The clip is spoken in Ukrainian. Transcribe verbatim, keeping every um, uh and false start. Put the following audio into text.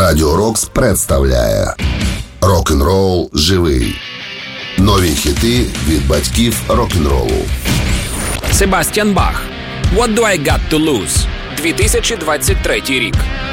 Радіо Рокс представляє Рок-н-рол живий. Нові хіти від батьків рок-н-ролу. Себастьян Бах. What do I got to lose? дві тисячі двадцять третій рік.